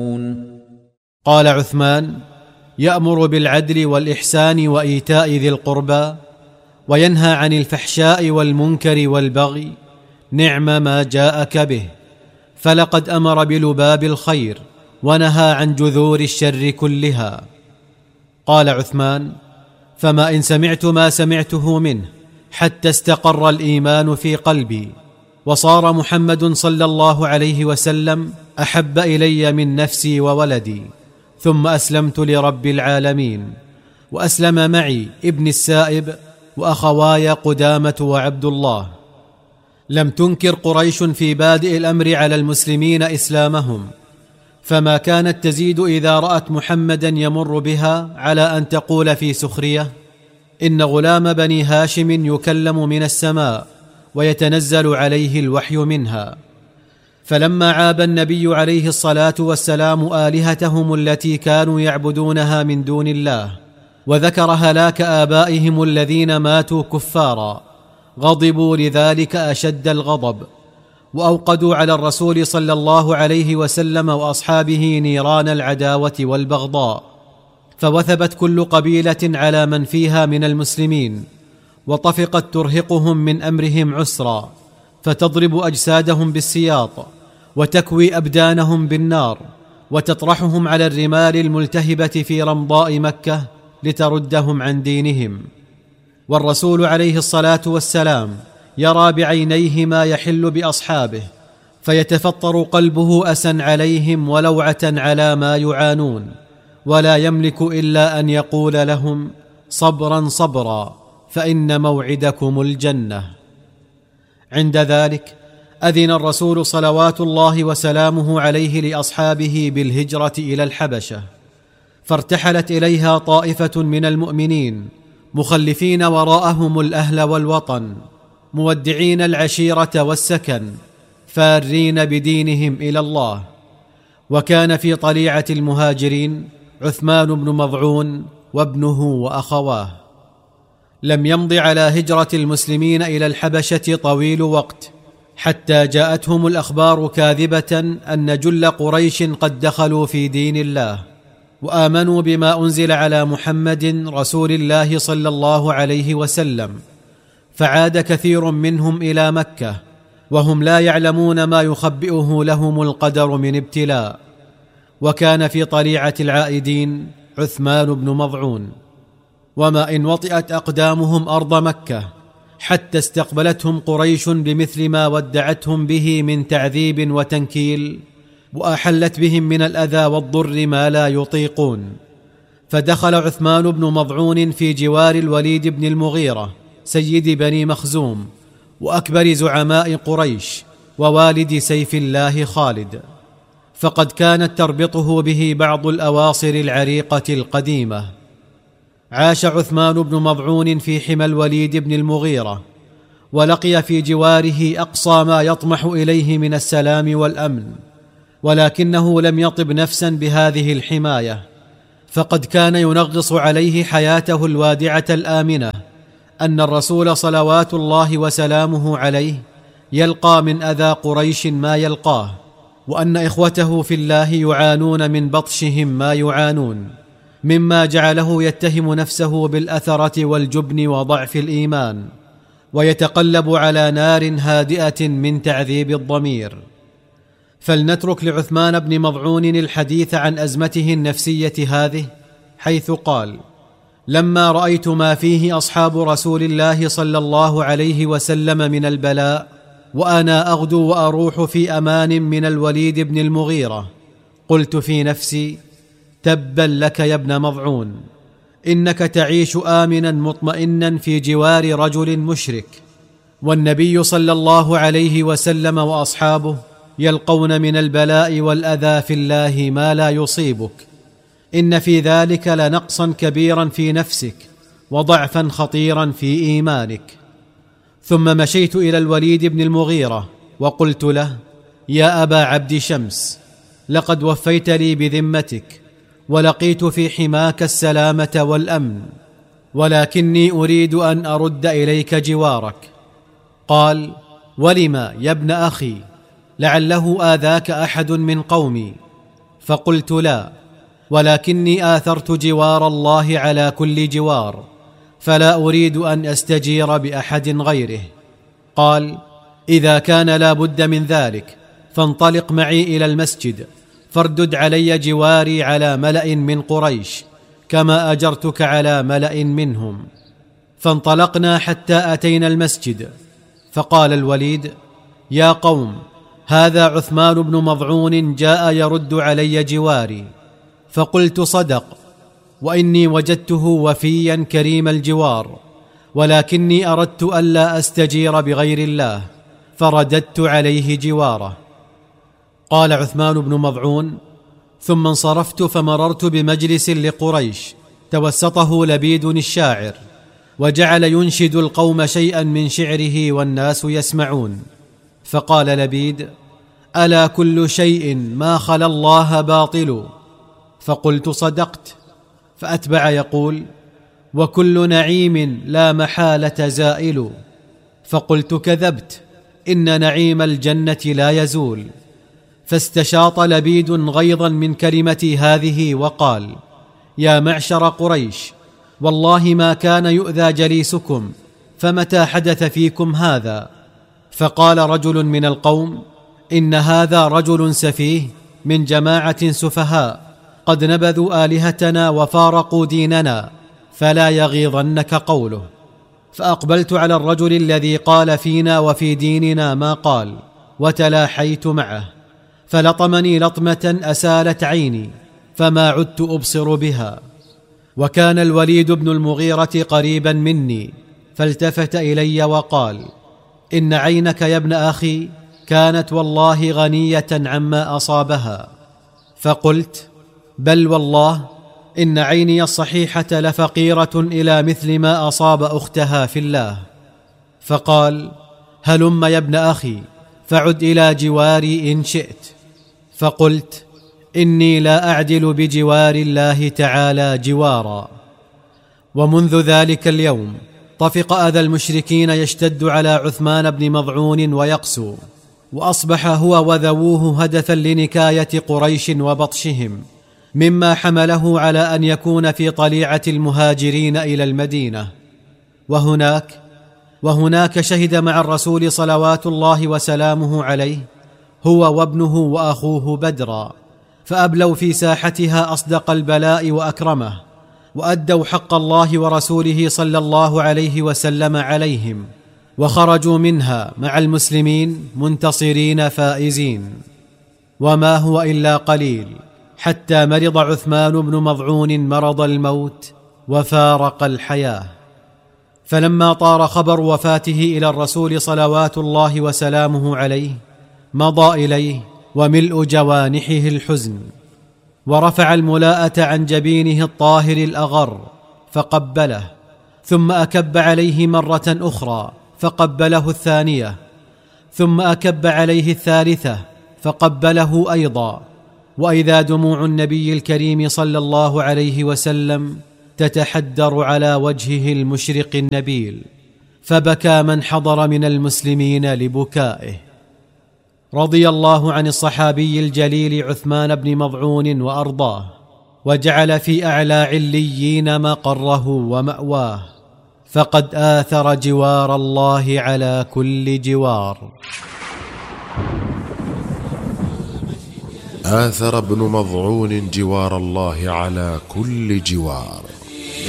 قال عثمان: يأمر بالعدل والإحسان وإيتاء ذي القربى، وينهى عن الفحشاء والمنكر والبغي، نعم ما جاءك به، فلقد أمر بلباب الخير ونهى عن جذور الشر كلها. قال عثمان: فما إن سمعت ما سمعته منه حتى استقر الإيمان في قلبي، وصار محمد صلى الله عليه وسلم أحب إلي من نفسي وولدي، ثم أسلمت لرب العالمين، وأسلم معي ابن السائب وأخواي قدامة وعبد الله. لم تنكر قريش في بادئ الأمر على المسلمين إسلامهم، فما كانت تزيد إذا رأت محمدا يمر بها على أن تقول في سخرية: إن غلام بني هاشم يكلم من السماء ويتنزل عليه الوحي منها. فلما عاب النبي عليه الصلاة والسلام آلهتهم التي كانوا يعبدونها من دون الله، وذكر هلاك آبائهم الذين ماتوا كفارا، غضبوا لذلك أشد الغضب، وأوقدوا على الرسول صلى الله عليه وسلم وأصحابه نيران العداوة والبغضاء، فوثبت كل قبيلة على من فيها من المسلمين، وطفقت ترهقهم من أمرهم عسرا، فتضرب أجسادهم بالسياط، وتكوي أبدانهم بالنار، وتطرحهم على الرمال الملتهبة في رمضاء مكة لتردهم عن دينهم. والرسول عليه الصلاة والسلام يرى بعينيه ما يحل بأصحابه، فيتفطر قلبه أسا عليهم ولوعة على ما يعانون، ولا يملك إلا أن يقول لهم: صبرا صبرا، فإن موعدكم الجنة. عند ذلك أذن الرسول صلوات الله وسلامه عليه لأصحابه بالهجرة إلى الحبشة، فارتحلت إليها طائفة من المؤمنين، مخلفين وراءهم الأهل والوطن، مودعين العشيرة والسكن، فارين بدينهم إلى الله. وكان في طليعة المهاجرين عثمان بن مظعون وابنه وأخواه. لم يمض على هجرة المسلمين إلى الحبشة طويل وقت حتى جاءتهم الأخبار كاذبة أن جل قريش قد دخلوا في دين الله، وآمنوا بما أنزل على محمد رسول الله صلى الله عليه وسلم، فعاد كثير منهم إلى مكة وهم لا يعلمون ما يخبئه لهم القدر من ابتلاء. وكان في طليعة العائدين عثمان بن مظعون. وما إن وطئت أقدامهم أرض مكة حتى استقبلتهم قريش بمثل ما ودعتهم به من تعذيب وتنكيل، وأحلت بهم من الأذى والضر ما لا يطيقون. فدخل عثمان بن مظعون في جوار الوليد بن المغيرة سيد بني مخزوم وأكبر زعماء قريش ووالد سيف الله خالد، فقد كانت تربطه به بعض الأواصر العريقة القديمة. عاش عثمان بن مظعون في حمى الوليد بن المغيرة، ولقي في جواره أقصى ما يطمح إليه من السلام والأمن، ولكنه لم يطب نفسا بهذه الحماية، فقد كان ينغص عليه حياته الوادعة الآمنة أن الرسول صلوات الله وسلامه عليه يلقى من أذى قريش ما يلقاه، وأن إخوته في الله يعانون من بطشهم ما يعانون، مما جعله يتهم نفسه بالأثرة والجبن وضعف الإيمان، ويتقلب على نار هادئة من تعذيب الضمير. فلنترك لعثمان بن مظعون الحديث عن أزمته النفسية هذه، حيث قال: لما رأيت ما فيه أصحاب رسول الله صلى الله عليه وسلم من البلاء، وأنا أغدو وأروح في أمان من الوليد بن المغيرة، قلت في نفسي: تبا لك يا ابن مظعون، إنك تعيش آمنا مطمئنا في جوار رجل مشرك، والنبي صلى الله عليه وسلم وأصحابه يلقون من البلاء والأذى في الله ما لا يصيبك. إن في ذلك لنقصا كبيرا في نفسك وضعفا خطيرا في إيمانك. ثم مشيت إلى الوليد بن المغيرة وقلت له: يا أبا عبد شمس، لقد وفيت لي بذمتك، ولقيت في حماك السلامة والأمن، ولكني أريد أن أرد إليك جوارك. قال: ولما يا ابن أخي؟ لعله آذاك أحد من قومي. فقلت: لا، ولكني آثرت جوار الله على كل جوار، فلا أريد أن أستجير بأحد غيره. قال: إذا كان لا بد من ذلك فانطلق معي إلى المسجد، فاردد علي جواري على ملأ من قريش كما أجرتك على ملأ منهم. فانطلقنا حتى أتينا المسجد، فقال الوليد: يا قوم، هذا عثمان بن مضعون جاء يرد علي جواري. فقلت: صدق، وإني وجدته وفيا كريم الجوار، ولكني أردت ألا أستجير بغير الله، فرددت عليه جواره. قال عثمان بن مضعون: ثم انصرفت فمررت بمجلس لقريش توسطه لبيد الشاعر، وجعل ينشد القوم شيئا من شعره والناس يسمعون. فقال لبيد: ألا كل شيء ما خلا الله باطل؟ فقلت: صدقت. فأتبع يقول: وكل نعيم لا محالة زائل. فقلت: كذبت، إن نعيم الجنة لا يزول. فاستشاط لبيد غيظا من كلمتي هذه وقال: يا معشر قريش، والله ما كان يؤذى جليسكم، فمتى حدث فيكم هذا؟ فقال رجل من القوم: إن هذا رجل سفيه من جماعة سفهاء، قد نبذوا آلهتنا وفارقوا ديننا، فلا يغيظنك قوله. فأقبلت على الرجل الذي قال فينا وفي ديننا ما قال، وتلاحيت معه، فلطمني لطمة أسالت عيني، فما عدت أبصر بها. وكان الوليد بن المغيرة قريبا مني، فالتفت إلي وقال: إن عينك يا ابن أخي كانت والله غنية عما أصابها. فقلت: بل والله إن عيني الصحيحة لفقيرة إلى مثل ما أصاب أختها في الله. فقال: هلم يا ابن أخي فعد إلى جواري إن شئت. فقلت: إني لا أعدل بجوار الله تعالى جوارا. ومنذ ذلك اليوم طفق أذى المشركين يشتد على عثمان بن مضعون ويقسو، وأصبح هو وذووه هدفا لنكاية قريش وبطشهم، مما حمله على أن يكون في طليعة المهاجرين إلى المدينة. وهناك شهد مع الرسول صلوات الله وسلامه عليه هو وابنه وأخوه بدرا، فأبلوا في ساحتها أصدق البلاء وأكرمه، وأدوا حق الله ورسوله صلى الله عليه وسلم عليهم، وخرجوا منها مع المسلمين منتصرين فائزين. وما هو إلا قليل حتى مرض عثمان بن مضعون مرض الموت وفارق الحياة. فلما طار خبر وفاته إلى الرسول صلوات الله وسلامه عليه، مضى إليه وملء جوانحه الحزن، ورفع الملاءة عن جبينه الطاهر الأغر فقبله، ثم أكب عليه مرة أخرى فقبله الثانية، ثم أكب عليه الثالثة فقبله أيضا، وإذا دموع النبي الكريم صلى الله عليه وسلم تتحدر على وجهه المشرق النبيل، فبكى من حضر من المسلمين لبكائه. رضي الله عن الصحابي الجليل عثمان بن مضعون وأرضاه، وجعل في أعلى عليين مقره ومأواه، فقد آثر جوار الله على كل جوار. آثر ابن مضعون جوار الله على كل جوار.